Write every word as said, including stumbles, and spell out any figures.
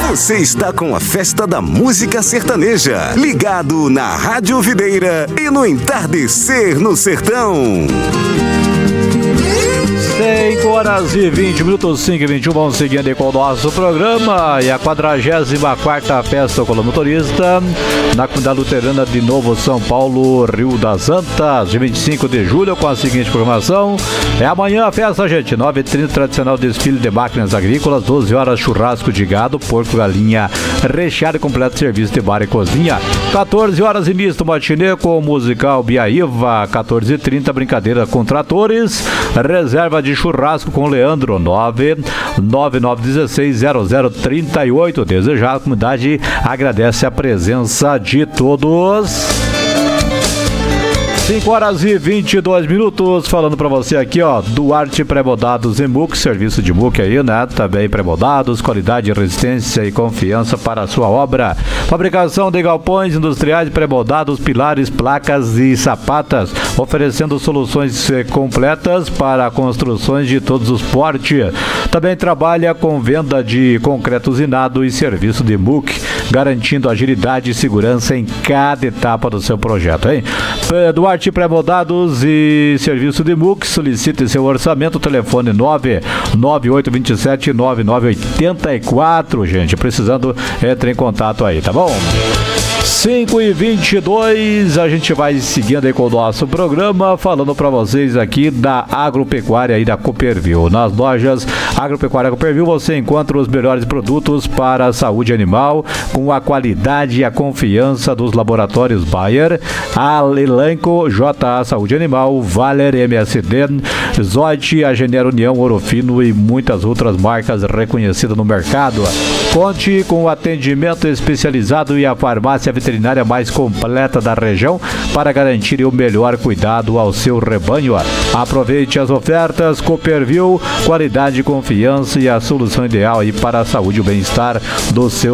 Você está com a Festa da Música Sertaneja, ligado na Rádio Videira e no Entardecer no Sertão. cinco horas e vinte minutos, cinco e vinte e um, vamos seguindo aí com o nosso programa. E a quadragésima quarta Festa Colomotorista na Comunidade Luterana de Novo São Paulo, Rio das Antas, de vinte e cinco de julho, com a seguinte programação. É amanhã a festa, gente, nove e trinta, tradicional desfile de máquinas agrícolas, doze horas churrasco de gado, porco, galinha recheado e completo serviço de bar e cozinha. quatorze horas e misto matinê com o musical Biaíva. quatorze e trinta, brincadeira com tratores, reserva de churrasco com Leandro. Nove nove nove um seis zero zero três oito. Desejado, a comunidade agradece a presença de todos. cinco horas e vinte e dois minutos, falando pra você aqui, ó, Duarte Pré-Moldados e Muc, serviço de Muc aí, né? Também pré-moldados, qualidade, resistência e confiança para a sua obra. Fabricação de galpões industriais, pré-moldados, pilares, placas e sapatas, oferecendo soluções completas para construções de todos os portes. Também trabalha com venda de concreto usinado e serviço de Muc, garantindo agilidade e segurança em cada etapa do seu projeto, hein? Duarte Pré-Moldados e serviço de Muc, solicite seu orçamento, telefone nove nove oito dois sete nove nove oito quatro, gente, precisando, entre em contato aí, tá bom? cinco e vinte e dois, a gente vai seguindo aí com o nosso programa, falando para vocês aqui da Agropecuária e da Cooperville. Nas lojas Agropecuária Cooperville você encontra os melhores produtos para a saúde animal, com a qualidade e a confiança dos laboratórios Bayer, Elanco, J A Saúde Animal, Valer, M S D, Zote, Agener União, Orofino e muitas outras marcas reconhecidas no mercado. Conte com o atendimento especializado e a farmácia veterinária mais completa da região para garantir o melhor cuidado ao seu rebanho. Aproveite as ofertas Cooperville, qualidade, confiança e a solução ideal aí para a saúde e o bem-estar do seu